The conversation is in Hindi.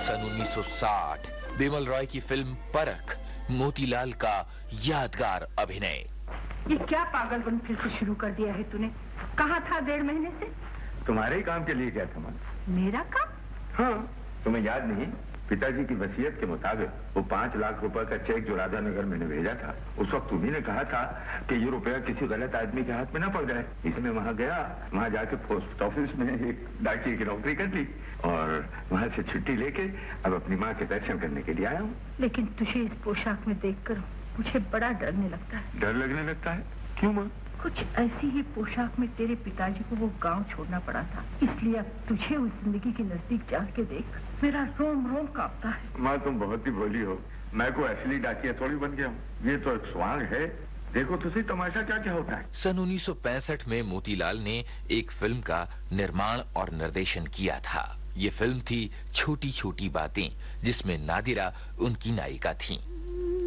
सन 1960 बिमल रॉय की फिल्म परख, मोतीलाल का यादगार अभिनय। ये क्या पागलपन फिर से शुरू कर दिया है तूने? कहाँ था 1.5 महीने से? तुम्हारे ही काम के लिए क्या था मन? मेरा काम? हाँ, तुम्हें याद नहीं? पिताजी की वसीयत के मुताबिक वो 5 लाख रुपए का चेक जो राधानगर मैंने भेजा था, उस वक्त तुम्ही ने कहा था कि ये रुपया किसी गलत आदमी के हाथ में ना पड़ जाए। इसलिए वहाँ गया, वहाँ जाके पोस्ट ऑफिस में एक डाकिये की नौकरी कर ली और वहाँ से छुट्टी लेके अब अपनी माँ के दर्शन करने के लिए आया हूँ। लेकिन तुझे इस पोशाक में देखकर मुझे बड़ा डरने लगता है। डर लगने लगता है? क्यों माँ? कुछ ऐसी ही पोशाक में तेरे पिताजी को वो गांव छोड़ना पड़ा था, इसलिए अब तुझे उस जिंदगी के नजदीक जाके देख मेरा रोम रोम कांपता है। माँ तुम बहुत ही भोली हो, मैं कोई असली डाकिया थोड़ी बन गया हूँ। ये तो एक स्वांग है, देखो तो सही तमाशा क्या क्या होता है। सन 1965 में मोतीलाल ने एक फिल्म का निर्माण और निर्देशन किया था। ये फिल्म थी छोटी छोटी बातें, जिसमें नादिरा उनकी नायिका थी।